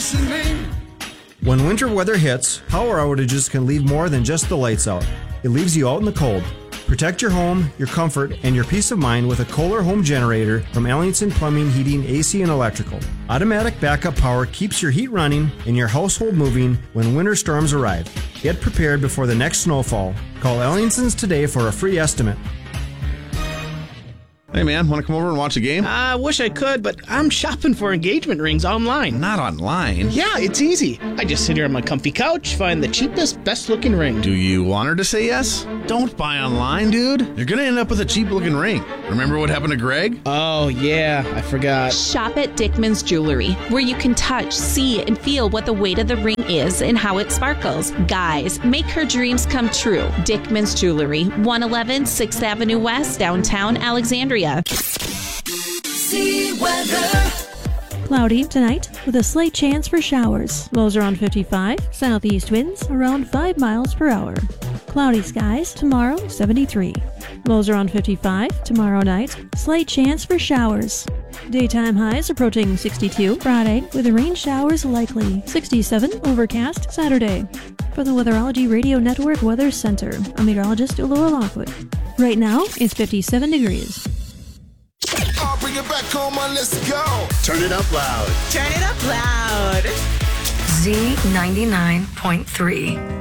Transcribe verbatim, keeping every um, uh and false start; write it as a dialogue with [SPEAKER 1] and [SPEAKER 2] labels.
[SPEAKER 1] listening.
[SPEAKER 2] When winter weather hits, power outages can leave more than just the lights out. It leaves you out in the cold. Protect your home, your comfort, and your peace of mind with a Kohler home generator from Ellingson Plumbing, Heating, A C, and Electrical. Automatic backup power keeps your heat running and your household moving when winter storms arrive. Get prepared before the next snowfall. Call Ellingson's today for a free estimate.
[SPEAKER 3] Hey man, want to come over and watch a game?
[SPEAKER 4] I uh, wish I could, but I'm shopping for engagement rings online.
[SPEAKER 3] Not online.
[SPEAKER 4] Yeah, it's easy. I just sit here on my comfy couch, find the cheapest, best-looking ring.
[SPEAKER 3] Do you want her to say yes? Don't buy online, dude. You're going to end up with a cheap-looking ring. Remember what happened to Greg?
[SPEAKER 4] Oh, yeah, I forgot.
[SPEAKER 5] Shop at Dickman's Jewelry, where you can touch, see, and feel what the weight of the ring is and how it sparkles. Guys, make her dreams come true. Dickman's Jewelry, one eleven sixth Avenue West, downtown Alexandria.
[SPEAKER 1] See weather.
[SPEAKER 6] Cloudy tonight with a slight chance for showers. Lows around fifty-five. Southeast winds around five miles per hour. Cloudy skies tomorrow, seventy-three. Lows around fifty-five. Tomorrow night, slight chance for showers. Daytime highs approaching sixty-two. Friday with rain showers likely. sixty-seven. Overcast Saturday. For the Weatherology Radio Network Weather Center, I'm meteorologist Laura Lockwood. Right now, it's fifty-seven degrees.
[SPEAKER 1] I'll bring it back home and let's go.
[SPEAKER 7] Turn it up loud.
[SPEAKER 8] Turn it up loud.
[SPEAKER 9] Z ninety-nine point three.